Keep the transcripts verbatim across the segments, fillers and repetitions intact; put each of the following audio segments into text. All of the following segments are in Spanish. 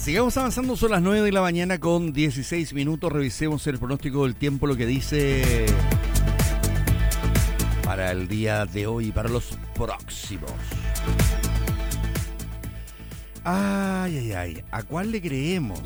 Sigamos avanzando, son las nueve de la mañana con dieciséis minutos. Revisemos el pronóstico del tiempo, lo que dice para el día de hoy y para los próximos. Ay, ay, ay, ¿a cuál le creemos?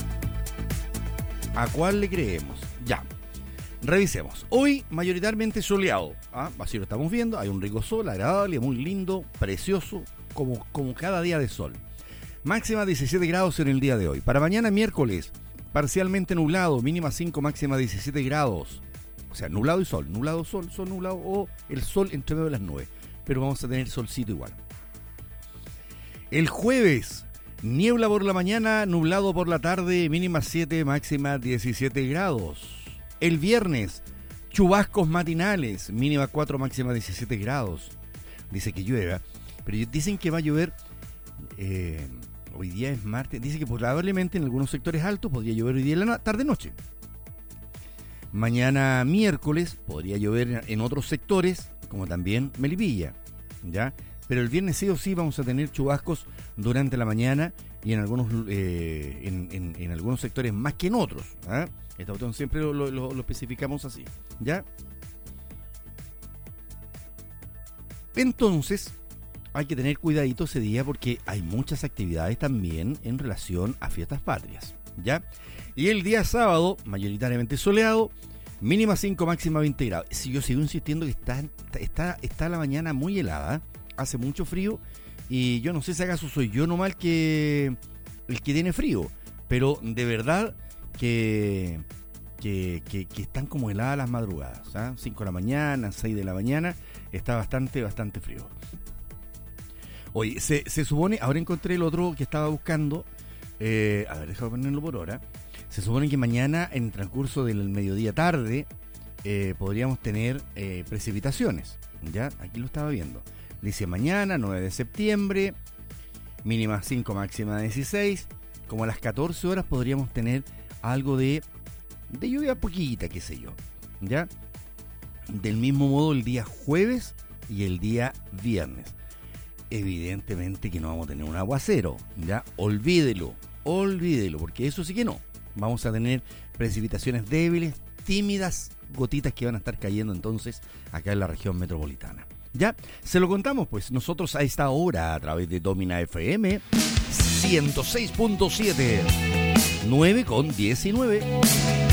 ¿A cuál le creemos? Ya, revisemos. Hoy mayoritariamente soleado, ¿ah? Así lo estamos viendo, hay un rico sol, agradable, muy lindo, precioso, como, como cada día de sol. Máxima diecisiete grados en el día de hoy. Para mañana miércoles, parcialmente nublado, mínima cinco, máxima diecisiete grados. O sea, nublado y sol, nublado, sol, sol, nublado o el sol entre medio de las nubes. Pero vamos a tener solcito igual. El jueves, niebla por la mañana, nublado por la tarde, mínima siete, máxima diecisiete grados. El viernes, chubascos matinales, mínima cuatro, máxima diecisiete grados. Dice que llueva, pero dicen que va a llover... Eh, hoy día es martes, dice que probablemente en algunos sectores altos podría llover hoy día en la tarde-noche. Mañana miércoles podría llover en otros sectores, como también Melipilla, ¿ya? Pero el viernes sí o sí vamos a tener chubascos durante la mañana y en algunos eh, en, en, en algunos sectores más que en otros, ¿eh? Esta botón siempre lo, lo, lo especificamos así, ¿ya? Entonces hay que tener cuidadito ese día porque hay muchas actividades también en relación a fiestas patrias, ¿ya? Y el día sábado, mayoritariamente soleado, mínima cinco, máxima veinte grados. Si yo sigo insistiendo que está, está, está la mañana muy helada, hace mucho frío, y yo no sé si acaso soy yo nomás el que, el que tiene frío, pero de verdad que, que, que, que están como heladas las madrugadas, ¿eh? cinco de la mañana, seis de la mañana, está bastante, bastante frío. Oye, se, se supone, ahora encontré el otro que estaba buscando, eh, a ver, déjame ponerlo por hora. Se supone que mañana, en el transcurso del mediodía tarde, eh, podríamos tener eh, precipitaciones, ¿ya? Aquí lo estaba viendo. Dice mañana, nueve de septiembre, mínima cinco, máxima dieciséis, como a las catorce horas podríamos tener algo de, de lluvia poquita, qué sé yo, ¿ya? Del mismo modo el día jueves y el día viernes. Evidentemente que no vamos a tener un aguacero, ya, olvídelo, olvídelo, porque eso sí que no. Vamos a tener precipitaciones débiles, tímidas, gotitas que van a estar cayendo entonces acá en la región metropolitana. Ya, se lo contamos pues nosotros a esta hora a través de Domina F M ciento seis punto siete, nueve con diecinueve.